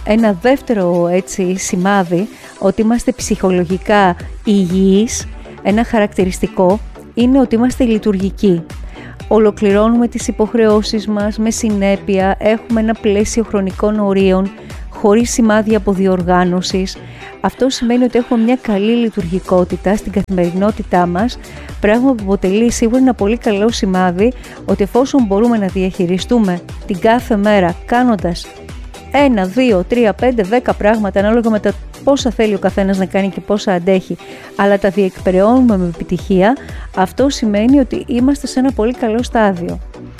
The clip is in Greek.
Ένα δεύτερο έτσι σημάδι ότι είμαστε ψυχολογικά υγιείς, ένα χαρακτηριστικό, είναι ότι είμαστε λειτουργικοί. Ολοκληρώνουμε τις υποχρεώσεις μας με συνέπεια, έχουμε ένα πλαίσιο χρονικών ορίων, χωρίς σημάδια αποδιοργάνωσης. Αυτό σημαίνει ότι έχουμε μια καλή λειτουργικότητα στην καθημερινότητά μας, πράγμα που αποτελεί σίγουρα ένα πολύ καλό σημάδι ότι εφόσον μπορούμε να διαχειριστούμε την κάθε μέρα κάνοντας 1, 2, 3, 5, 10 πράγματα ανάλογα με τα πόσα θέλει ο καθένας να κάνει και πόσα αντέχει, αλλά τα διεκπεραιώνουμε με επιτυχία, αυτό σημαίνει ότι είμαστε σε ένα πολύ καλό στάδιο.